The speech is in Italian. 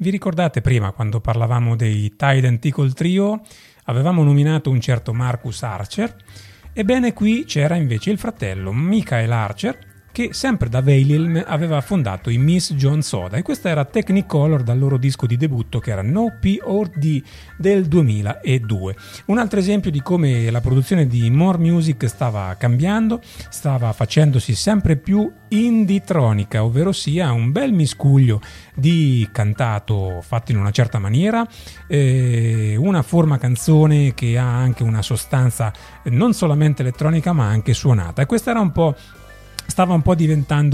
Vi ricordate prima, quando parlavamo dei Tide & Tickle Trio, avevamo nominato un certo Marcus Archer? Ebbene, qui c'era invece il fratello Michael Archer, che sempre da Veilil aveva fondato i Miss John Soda, e questa era Technicolor dal loro disco di debutto che era No P or D del 2002. Un altro esempio di come la produzione di More Music stava cambiando, stava facendosi sempre più indie-tronica, ovvero sia un bel miscuglio di cantato fatto in una certa maniera, una forma canzone che ha anche una sostanza non solamente elettronica ma anche suonata, e questa era stava un po' diventando